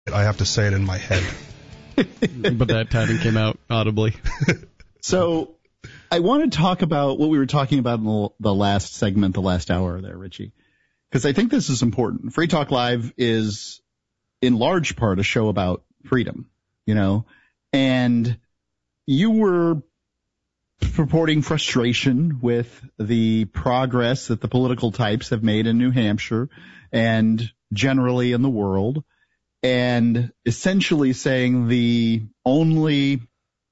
I have to say it in my head. But that timing came out audibly. So I want to talk about what we were talking about in the last segment, the last hour there, Richie, because I think this is important. Free Talk Live is in large part a show about freedom, and you were purporting frustration with the progress that the political types have made in New Hampshire and generally in the world, and essentially saying the only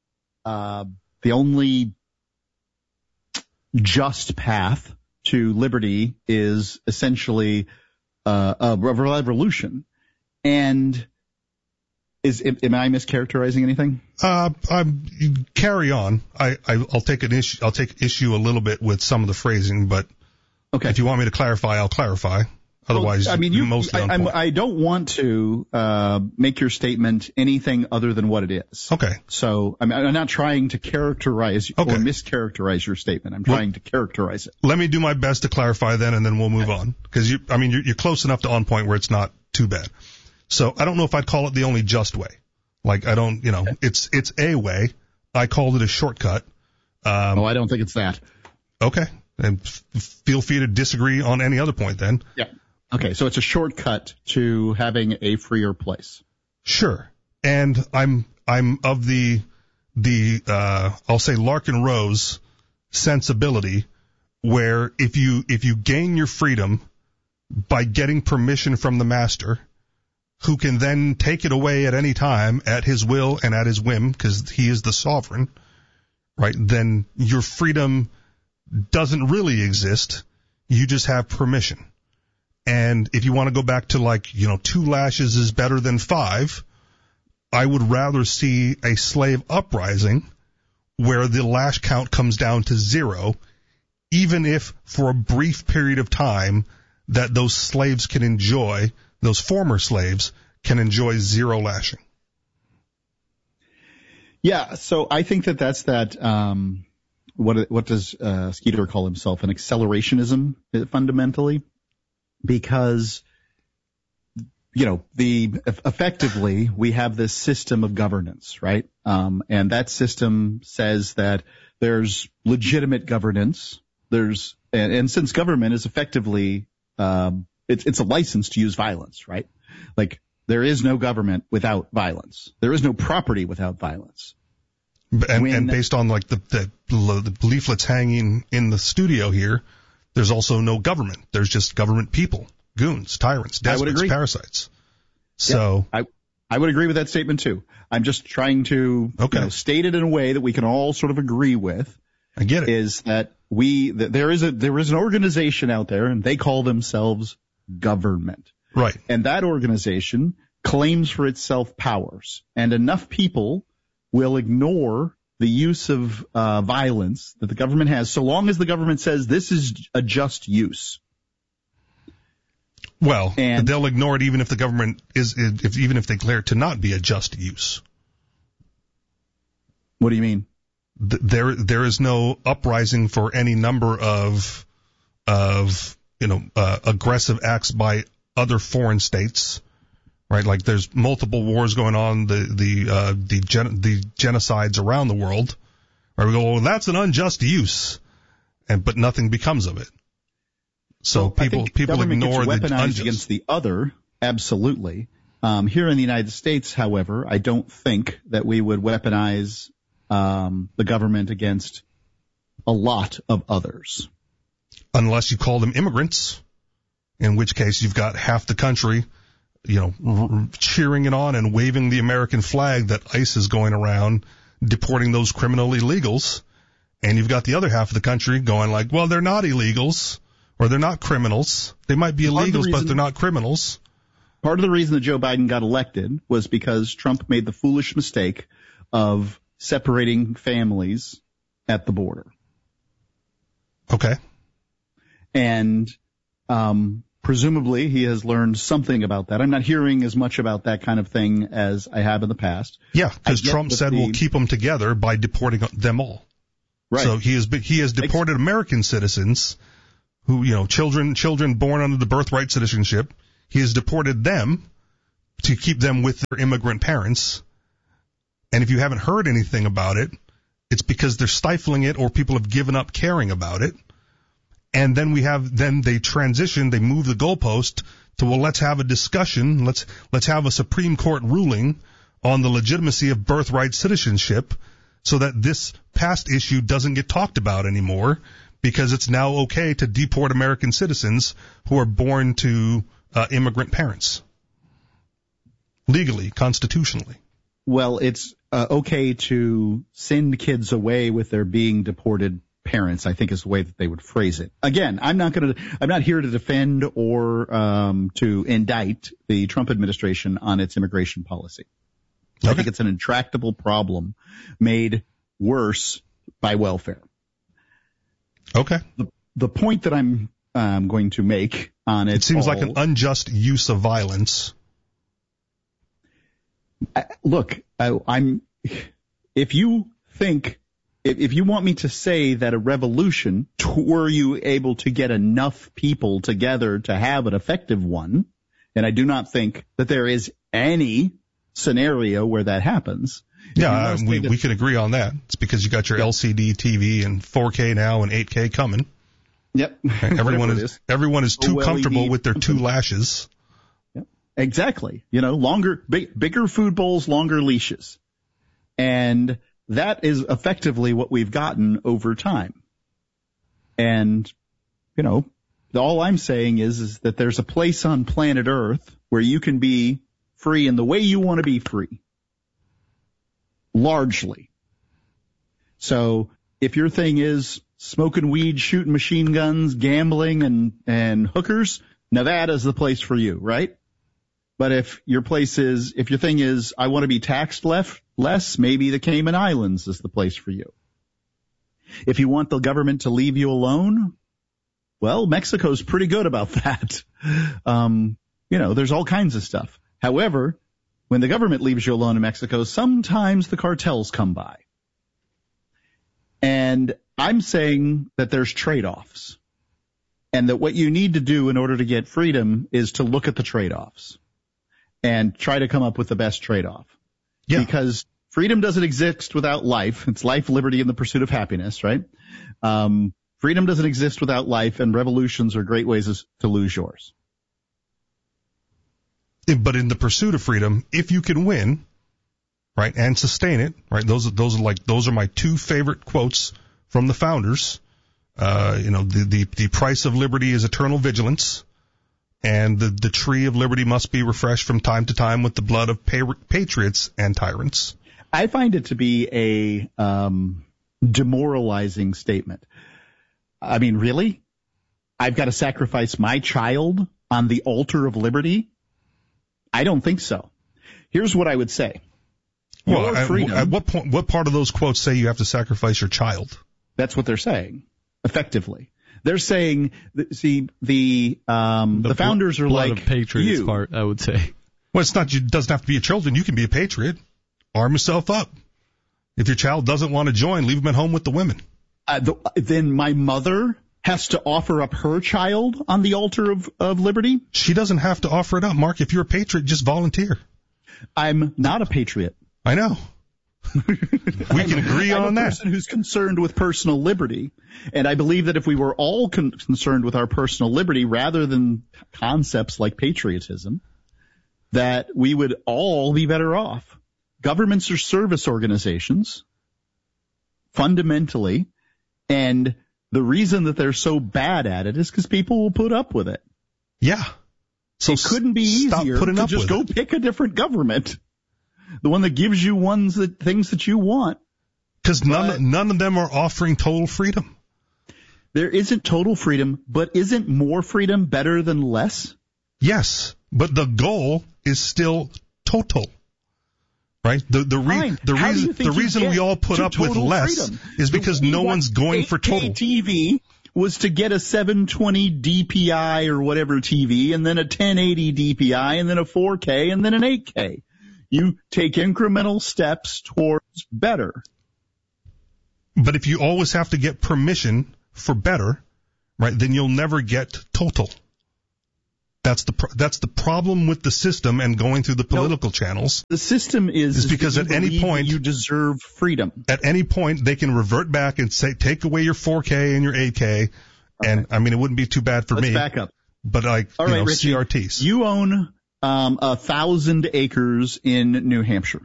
just path to liberty is essentially a revolution. And am I mischaracterizing anything? Carry on. I'll take issue a little bit with some of the phrasing, but okay. If you want me to clarify, I'll clarify. Otherwise, mostly on point. I don't want to make your statement anything other than what it is. Okay. So I'm not trying to characterize or mischaracterize your statement. I'm trying to characterize it. Let me do my best to clarify then, and then we'll move on. Because you're close enough to on point where it's not too bad. So I don't know if I'd call it the only just way. Like I don't, it's a way. I called it a shortcut. I don't think it's that. Okay. And feel free to disagree on any other point then. Yeah. Okay, so it's a shortcut to having a freer place. Sure. And I'm of the I'll say Larkin Rose sensibility, where if you gain your freedom by getting permission from the master, who can then take it away at any time at his will and at his whim, because he is the sovereign, right? Then your freedom doesn't really exist. You just have permission. And if you want to go back to 2 lashes is better than 5, I would rather see a slave uprising where the lash count comes down to 0, even if for a brief period of time that those slaves can enjoy, those former slaves can enjoy 0 lashing. Yeah, so I think that's what does Skeeter call himself? An accelerationism, fundamentally. Because, effectively we have this system of governance, right? And that system says that there's legitimate governance. And since government is effectively, it's a license to use violence, right? Like there is no government without violence. There is no property without violence. And based on the leaflets hanging in the studio here, there's also no government. There's just government people, goons, tyrants, despots, parasites. So I would agree with that statement too. I'm just trying to state it in a way that we can all sort of agree with. I get it. Is that there is an organization out there, and they call themselves government. Right. And that organization claims for itself powers, and enough people will ignore the use of violence that the government has, so long as the government says this is a just use. Well, they'll ignore it even if the government even if they declare it to not be a just use. What do you mean? There is no uprising for any number of aggressive acts by other foreign states. Right, like there's multiple wars going on, the genocides around the world, where we go, well, that's an unjust use, but nothing becomes of it. So people ignore the unjust. Against the other, absolutely. Here in the United States, however, I don't think that we would weaponize the government against a lot of others, unless you call them immigrants, in which case you've got half the country cheering it on and waving the American flag that ICE is going around deporting those criminal illegals. And you've got the other half of the country going like, well, they're not illegals or they're not criminals. They might be illegals, but they're not criminals. Part of the reason that Joe Biden got elected was because Trump made the foolish mistake of separating families at the border. Okay. And, presumably, he has learned something about that. I'm not hearing as much about that kind of thing as I have in the past. Yeah, because Trump said we'll keep them together by deporting them all. Right. So he has deported American citizens who, children born under the birthright citizenship. He has deported them to keep them with their immigrant parents. And if you haven't heard anything about it, it's because they're stifling it or people have given up caring about it. And then they transition, they move the goalpost to, well, let's have a discussion. Let's have a Supreme Court ruling on the legitimacy of birthright citizenship so that this past issue doesn't get talked about anymore, because it's now okay to deport American citizens who are born to immigrant parents. Legally, constitutionally. Well, it's okay to send kids away with their being deported parents, I think is the way that they would phrase it. Again, I'm not here to defend or to indict the Trump administration on its immigration policy. Okay. I think it's an intractable problem made worse by welfare. Okay. The point that I'm going to make on it seems like an unjust use of violence. Look, if you want me to say that a revolution, were you able to get enough people together to have an effective one, and I do not think that there is any scenario where that happens. Yeah, we can agree on that. It's because you got your LCD TV and 4K now and 8K coming. Yep. Everyone is too comfortable with their two lashes. Yep. Exactly. Bigger food bowls, longer leashes. And that is effectively what we've gotten over time. And, all I'm saying is that there's a place on planet Earth where you can be free in the way you want to be free. Largely. So if your thing is smoking weed, shooting machine guns, gambling, and hookers, Nevada's the place for you, right? But if your thing is, I want to be taxed less, maybe the Cayman Islands is the place for you. If you want the government to leave you alone, well, Mexico's pretty good about that. There's all kinds of stuff. However, when the government leaves you alone in Mexico, sometimes the cartels come by. And I'm saying that there's trade-offs. And that what you need to do in order to get freedom is to look at the trade-offs and try to come up with the best trade-off. Yeah. Because freedom doesn't exist without life. It's life, liberty, and the pursuit of happiness, right? Freedom doesn't exist without life, and revolutions are great ways to lose yours. But in the pursuit of freedom, if you can win, right, and sustain it, right, those are my two favorite quotes from the founders. The price of liberty is eternal vigilance, and the tree of liberty must be refreshed from time to time with the blood of patriots and tyrants. I find it to be a demoralizing statement. I mean, really? I've got to sacrifice my child on the altar of liberty? I don't think so. Here's what I would say. Well, at what point, what part of those quotes say you have to sacrifice your child? That's what they're saying, effectively. They're saying, the founders are like like patriots part, I would say. Well, it doesn't have to be a children. You can be a patriot. Arm yourself up. If your child doesn't want to join, leave them at home with the women. Then my mother has to offer up her child on the altar of liberty? She doesn't have to offer it up, Mark. If you're a patriot, just volunteer. I'm not a patriot. I know. We can agree on that. I'm a person who's concerned with personal liberty, and I believe that if we were all concerned with our personal liberty rather than concepts like patriotism, that we would all be better off. Governments are service organizations, fundamentally, and the reason that they're so bad at it is because people will put up with it. Yeah. So it couldn't be easier to just go pick a different government. The one that gives you things that you want. Because none of them are offering total freedom. There isn't total freedom, but isn't more freedom better than less? Yes, but the goal is still total. Right? The reason we all put up with less freedom is because no one's going for total. TV was to get a 720 DPI or whatever TV, and then a 1080 DPI, and then a 4K, and then an 8K. You take incremental steps towards better. But if you always have to get permission for better, right, then you'll never get total. That's the problem with the system and going through the political channels. The system is because at any point you deserve freedom. At any point they can revert back and say, take away your 4K and your 8K. And I mean, it wouldn't be too bad for me. Let's back up. But Richie, CRTs. You own 1,000 acres in New Hampshire.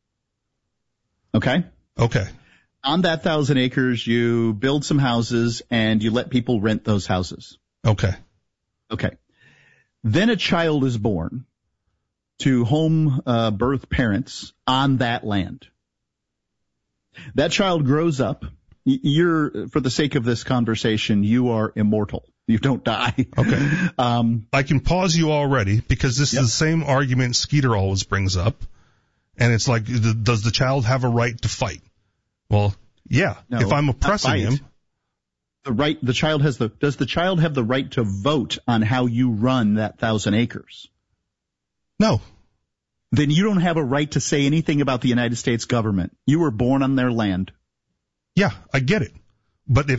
Okay? Okay. On that 1,000 acres, you build some houses and you let people rent those houses. Okay. Okay. Then a child is born to home birth parents on that land. That child grows up. For the sake of this conversation, you are immortal. You don't die. Okay. I can pause you already because this is the same argument Skeeter always brings up. And it's like, does the child have a right to fight? Well, yeah. No, if I'm oppressing him. Does the child have the right to vote on how you run that 1,000 acres? No. Then you don't have a right to say anything about the United States government. You were born on their land. Yeah, I get it. But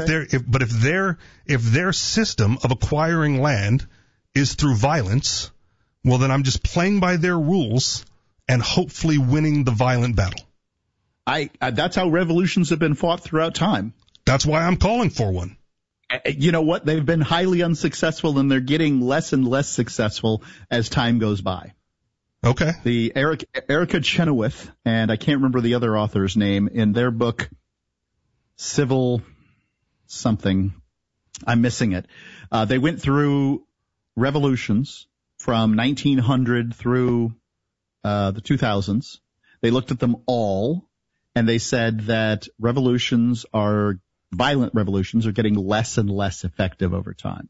if their system of acquiring land is through violence, well then I'm just playing by their rules and hopefully winning the violent battle. That's how revolutions have been fought throughout time. That's why I'm calling for one. You know what? They've been highly unsuccessful, and they're getting less and less successful as time goes by. Okay. The Erica Chenoweth, and I can't remember the other author's name, in their book, Civil something, I'm missing it. They went through revolutions from 1900 through the 2000s. They looked at them all, and they said that violent revolutions are getting less and less effective over time.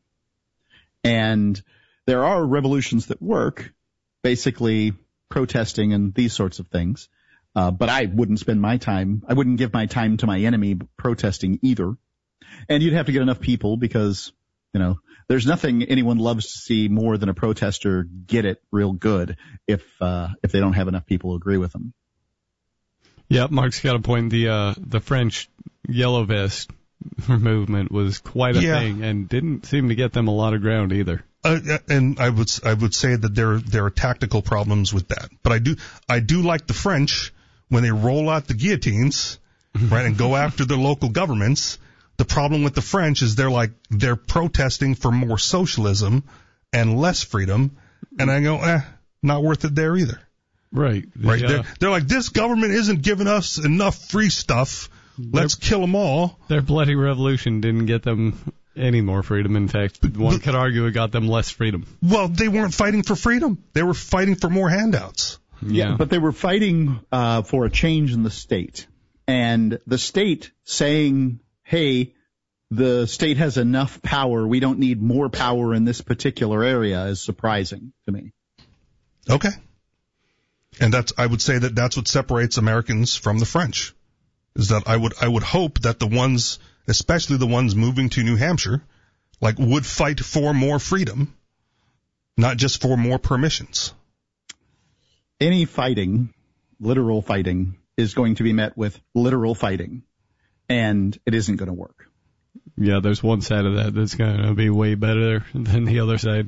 And there are revolutions that work, basically protesting and these sorts of things. But I wouldn't give my time to my enemy protesting either. And you'd have to get enough people because, there's nothing anyone loves to see more than a protester get it real good if they don't have enough people who agree with them. Yeah, Mark's got a point. The French Yellow Vest movement was quite a thing and didn't seem to get them a lot of ground either. And I would say that there are tactical problems with that. But I do like the French when they roll out the guillotines, right, and go after their local governments. The problem with the French is they're protesting for more socialism and less freedom, and I go, not worth it there either. Right. Right. They're like, this government isn't giving us enough free stuff. Let's kill them all. Their bloody revolution didn't get them any more freedom. In fact, one could argue it got them less freedom. Well, they weren't fighting for freedom. They were fighting for more handouts. Yeah, but they were fighting for a change in the state. And the state saying, hey, the state has enough power, we don't need more power in this particular area, is surprising to me. Okay. And I would say that's what separates Americans from the French. Is that I would hope that the ones, especially the ones moving to New Hampshire, would fight for more freedom, not just for more permissions. Any fighting, literal fighting, is going to be met with literal fighting, and it isn't going to work. Yeah, there's one side of that that's going to be way better than the other side.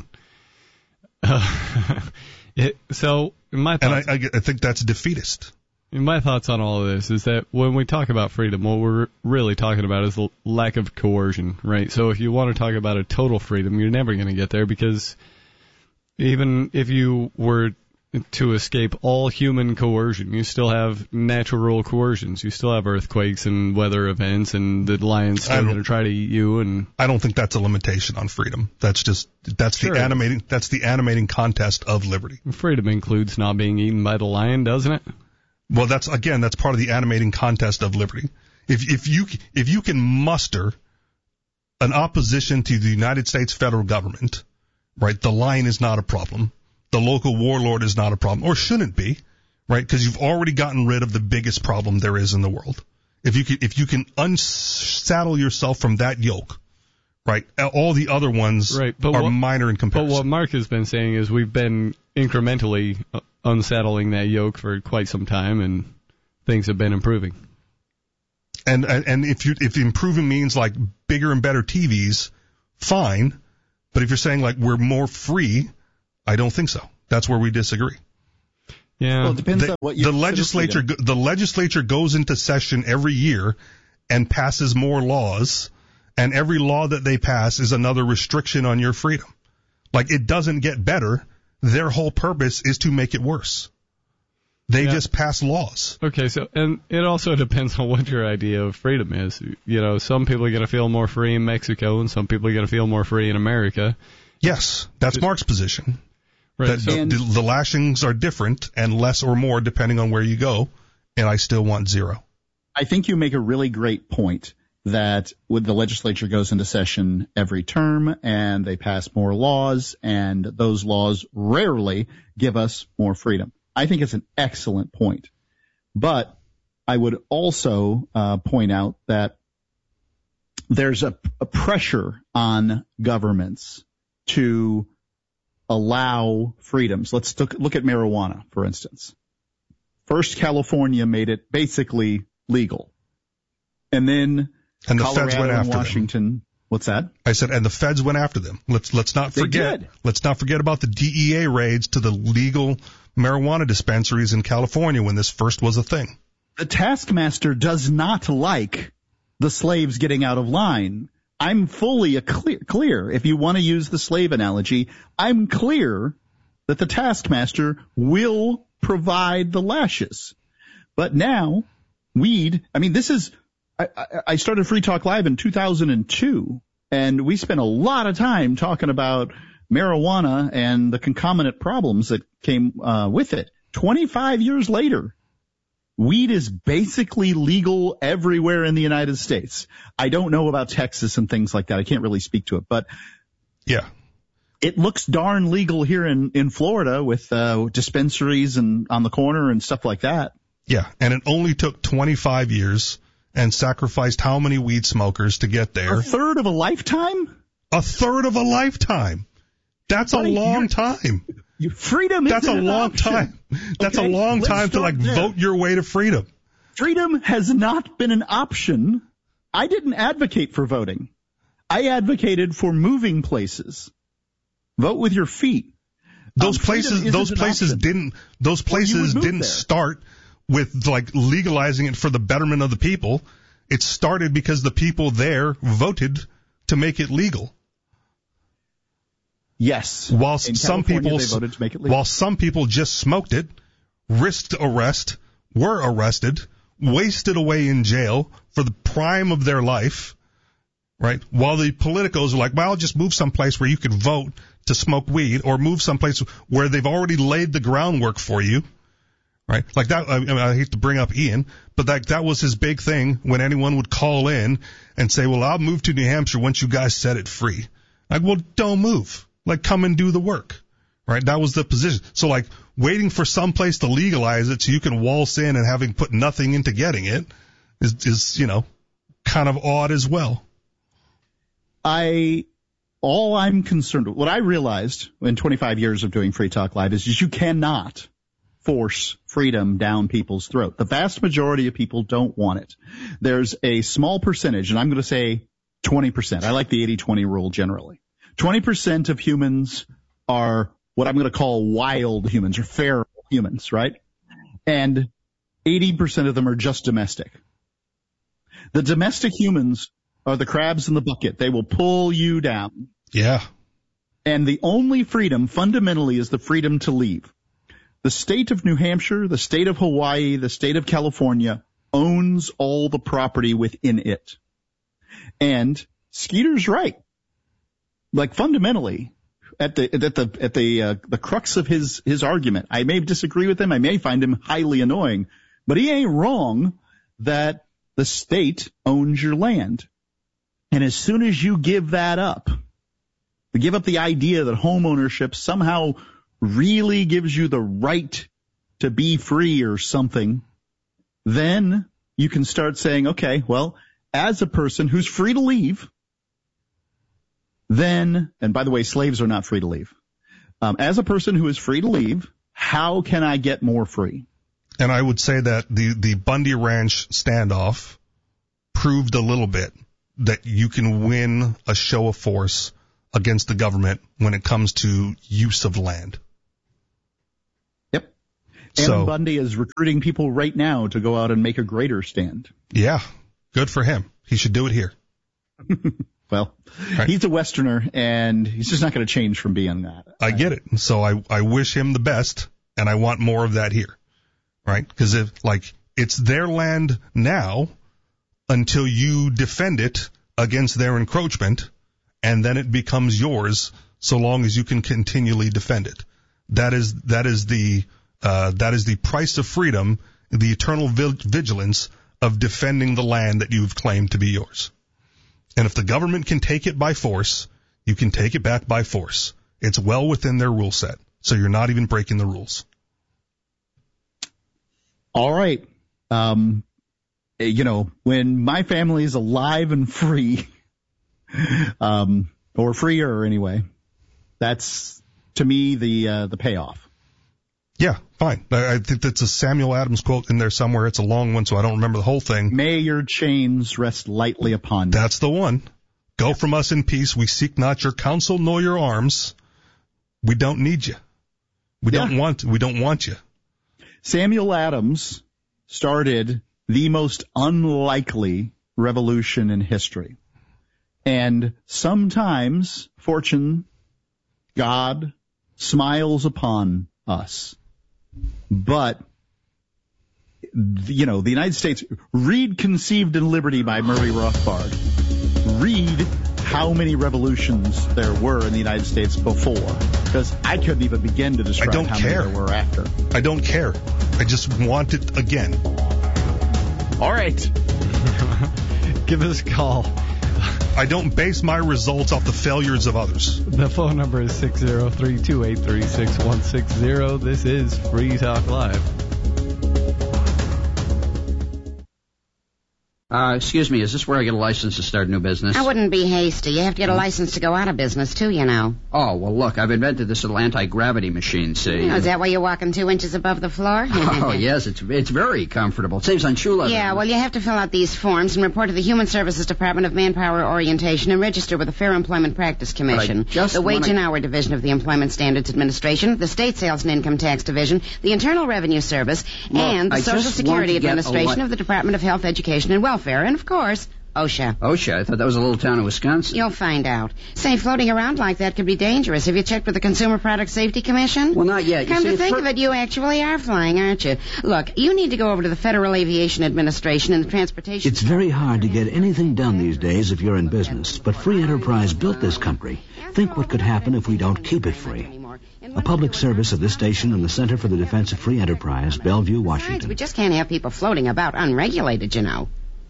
So, in my thoughts, and I think that's defeatist. My thoughts on all of this is that when we talk about freedom, what we're really talking about is the lack of coercion, right? So if you want to talk about a total freedom, you're never going to get there because even if you were to escape all human coercion, you still have natural coercions. You still have earthquakes and weather events and the lion's still going to try to eat you. And I don't think that's a limitation on freedom. That's the animating contest of liberty. Freedom includes not being eaten by the lion, doesn't it? Well, that's part of the animating contest of liberty. If you can muster an opposition to the United States federal government, right, the lion is not a problem. The local warlord is not a problem, or shouldn't be, right? Because you've already gotten rid of the biggest problem there is in the world. If you can unsaddle yourself from that yoke, right, all the other ones are minor in comparison. But what Mark has been saying is we've been incrementally unsaddling that yoke for quite some time, and things have been improving. And if improving means bigger and better TVs, fine. But if you're saying we're more free, I don't think so. That's where we disagree. Yeah. Well, it depends on what you the legislature goes into session every year and passes more laws, and every law that they pass is another restriction on your freedom. Like, it doesn't get better. Their whole purpose is to make it worse. They just pass laws. Okay, so, and it also depends on what your idea of freedom is. You know, some people are going to feel more free in Mexico, and some people are going to feel more free in America. Yes, that's Mark's position. Right. That the lashings are different and less or more depending on where you go, and I still want 0. I think you make a really great point that when the legislature goes into session every term and they pass more laws, and those laws rarely give us more freedom. I think it's an excellent point. But I would also point out that there's a pressure on governments to allow freedoms. Let's look at marijuana, for instance. First, California made it basically legal. And then the Colorado feds went after and Washington. them. What's that? I said, and the feds went after them. Let's not forget. They did. Let's not forget about the DEA raids to the legal marijuana dispensaries in California when this first was a thing. The taskmaster does not like the slaves getting out of line. I'm fully clear. If you want to use the slave analogy, I'm clear that the taskmaster will provide the lashes. But now, weed, I mean, this is, I started Free Talk Live in 2002, and we spent a lot of time talking about marijuana and the concomitant problems that came with it. 25 years later, weed is basically legal everywhere in the United States. I don't know about Texas and things like that. I can't really speak to it, but yeah, it looks darn legal here in Florida with dispensaries and on the corner and stuff like that. Yeah, and it only took 25 years and sacrificed how many weed smokers to get there? A third of a lifetime? A third of a lifetime. That's a long time. Freedom That's isn't a long option. time. That's Okay, a long let's time to start there. vote your way to freedom. Freedom has not been an option. I didn't advocate for voting. I advocated for moving places. Vote with your feet. Those places didn't there. start with like legalizing it for the betterment of the people. It started because the people there voted to make it legal. Yes. While In some California, people they voted to make it legal. while some people just smoked it, risked arrest, were arrested, wasted away in jail for the prime of their life, right? While the politicos are like, well, just move someplace where you can vote to smoke weed, or move someplace where they've already laid the groundwork for you, right? Like that, I hate to bring up Ian, but that was his big thing when anyone would call in and say, well, I'll move to New Hampshire once you guys set it free. Like, well, don't move. Like, come and do the work, right? That was the position. So, like, waiting for some place to legalize it so you can waltz in and having put nothing into getting it is kind of odd as well. All I'm concerned with, what I realized in 25 years of doing Free Talk Live is you cannot force freedom down people's throat. The vast majority of people don't want it. There's a small percentage, and I'm going to say 20%. I like the 80-20 rule generally. 20% of humans are what I'm going to call wild humans or feral humans, right? And 80% of them are just domestic. The domestic humans are the crabs in the bucket. They will pull you down. Yeah. And the only freedom fundamentally is the freedom to leave. The state of New Hampshire, the state of Hawaii, the state of California owns all the property within it. And Skeeter's right. Like fundamentally, at the crux of his argument, I may disagree with him, I may find him highly annoying, but he ain't wrong that the state owns your land. And as soon as you give that up, give up the idea that home ownership somehow really gives you the right to be free or something, then you can start saying, okay, well, as a person who's free to leave, then, and by the way, slaves are not free to leave. As a person who is free to leave, how can I get more free? And I would say that the Bundy Ranch standoff proved a little bit that you can win a show of force against the government when it comes to use of land. Yep. So, Ammon Bundy is recruiting people right now to go out and make a greater stand. Yeah, good for him. He should do it here. Well, right. He's a Westerner, and he's just not going to change from being that. I get it. So I wish him the best, and I want more of that here, right? Because it's their land now until you defend it against their encroachment, and then it becomes yours so long as you can continually defend it. That is the price of freedom, the eternal vigilance of defending the land that you've claimed to be yours. And if the government can take it by force, you can take it back by force. It's well within their rule set, so you're not even breaking the rules. All right. When my family is alive and free, or freer anyway, that's, to me, the payoff. Yeah, fine. I think that's a Samuel Adams quote in there somewhere. It's a long one, so I don't remember the whole thing. May your chains rest lightly upon you. That's the one. Go from us in peace. We seek not your counsel nor your arms. We don't need you. We don't want you. Samuel Adams started the most unlikely revolution in history. And sometimes fortune, God, smiles upon us. But, the United States, read Conceived in Liberty by Murray Rothbard. Read how many revolutions there were in the United States before. Because I couldn't even begin to describe how many there were after. I don't care. I just want it again. All right. Give us a call. I don't base my results off the failures of others. The phone number is 603-283-6160. This is Free Talk Live. Excuse me, is this where I get a license to start a new business? I wouldn't be hasty. You have to get a license to go out of business, too, you know. Oh, well, look, I've invented this little anti-gravity machine, see? Oh, is that why you're walking 2 inches above the floor? Oh, yes, it's very comfortable. It saves on shoe leather. Yeah, well, you have to fill out these forms and report to the Human Services Department of Manpower Orientation and register with the Fair Employment Practice Commission, the Wage and Hour Division of the Employment Standards Administration, the State Sales and Income Tax Division, the Internal Revenue Service, and the Social Security Administration of the Department of Health, Education, and Welfare, and, of course, OSHA. OSHA? I thought that was a little town in Wisconsin. You'll find out. Say, floating around like that could be dangerous. Have you checked with the Consumer Product Safety Commission? Well, not yet. Come to think of it, you actually are flying, aren't you? Look, you need to go over to the Federal Aviation Administration and the Transportation... It's very hard to get anything done these days if you're in business, but free enterprise built this country. Think what could happen if we don't keep it free. A public service of this station and the Center for the Defense of Free Enterprise, Bellevue, Washington. We just can't have people floating about unregulated, you know.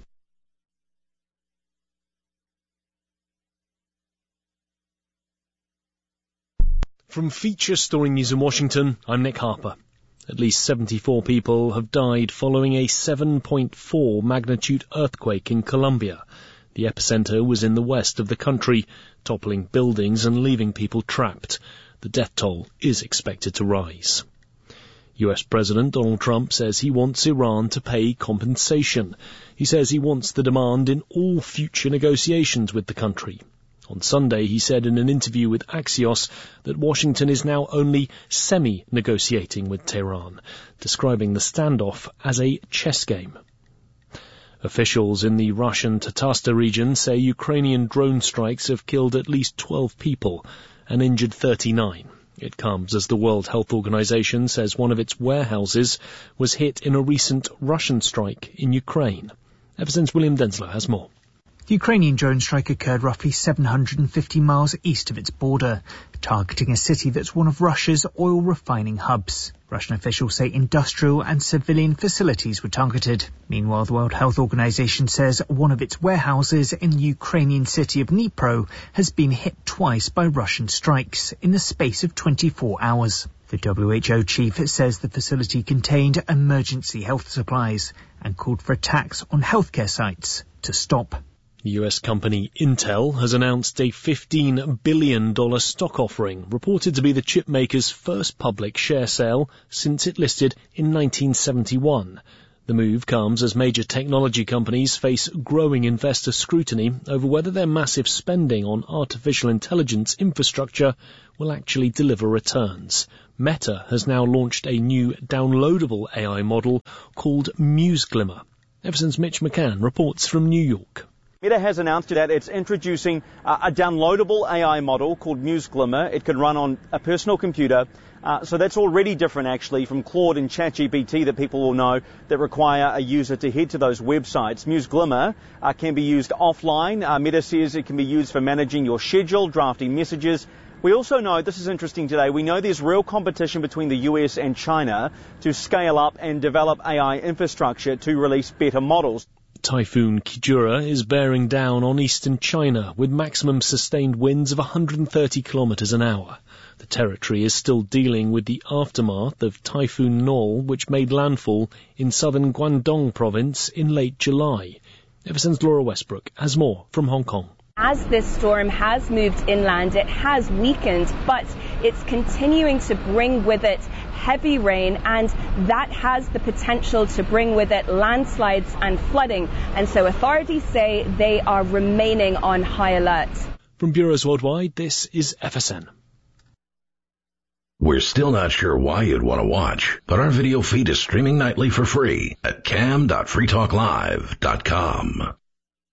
From Feature Story News in Washington, I'm Nick Harper. At least 74 people have died following a 7.4 magnitude earthquake in Colombia. The epicenter was in the west of the country, toppling buildings and leaving people trapped. The death toll is expected to rise. US President Donald Trump says he wants Iran to pay compensation. He says he wants the demand in all future negotiations with the country. On Sunday, he said in an interview with Axios that Washington is now only semi-negotiating with Tehran, describing the standoff as a chess game. Officials in the Russian Tatarstan region say Ukrainian drone strikes have killed at least 12 people and injured 39. It comes as the World Health Organization says one of its warehouses was hit in a recent Russian strike in Ukraine. Ever since William Denslow has more. The Ukrainian drone strike occurred roughly 750 miles east of its border, targeting a city that's one of Russia's oil refining hubs. Russian officials say industrial and civilian facilities were targeted. Meanwhile, the World Health Organization says one of its warehouses in the Ukrainian city of Dnipro has been hit twice by Russian strikes in the space of 24 hours. The WHO chief says the facility contained emergency health supplies and called for attacks on healthcare sites to stop. The US company Intel has announced a $15 billion stock offering, reported to be the chipmaker's first public share sale since it listed in 1971. The move comes as major technology companies face growing investor scrutiny over whether their massive spending on artificial intelligence infrastructure will actually deliver returns. Meta has now launched a new downloadable AI model called MuseGlimmer. Everson's Mitch McCann reports from New York. Meta has announced that it's introducing a downloadable AI model called MuseGlimmer. It can run on a personal computer. So that's already different, actually, from Claude and ChatGPT that people will know that require a user to head to those websites. MuseGlimmer can be used offline. Meta says it can be used for managing your schedule, drafting messages. We also know, this is interesting today, we know there's real competition between the US and China to scale up and develop AI infrastructure to release better models. Typhoon Kajura is bearing down on eastern China with maximum sustained winds of 130 kilometers an hour. The territory is still dealing with the aftermath of Typhoon Nol, which made landfall in southern Guangdong province in late July. Everson's Laura Westbrook has more from Hong Kong. As this storm has moved inland, it has weakened, but it's continuing to bring with it heavy rain, and that has the potential to bring with it landslides and flooding. And so authorities say they are remaining on high alert. From Bureaus Worldwide, this is FSN. We're still not sure why you'd want to watch, but our video feed is streaming nightly for free at cam.freetalklive.com.